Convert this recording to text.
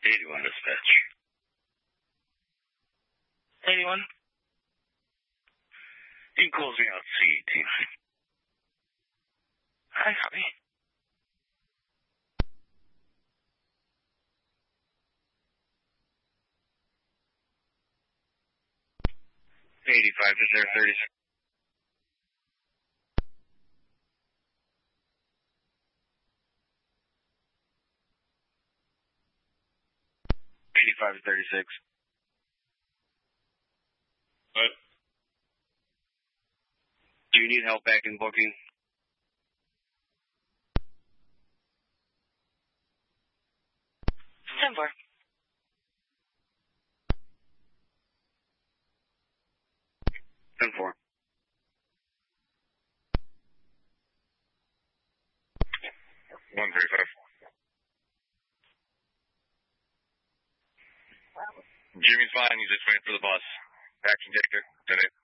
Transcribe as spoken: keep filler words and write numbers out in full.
eighty-one dispatch. eighty-one. You can close me out C eighteen. Hi, copy. eighty-five to there, thirty-six. eighty-five to thirty-six. What? Do you need help back in booking? ten four. ten four. one three five. Jimmy's fine. He's just waiting for the bus. Action taker. Today.